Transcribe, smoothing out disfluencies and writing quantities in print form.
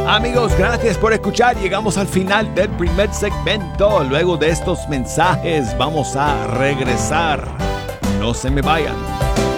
Amigos, gracias por escuchar. Llegamos al final del primer segmento. Luego de estos mensajes vamos a regresar. No se me vayan.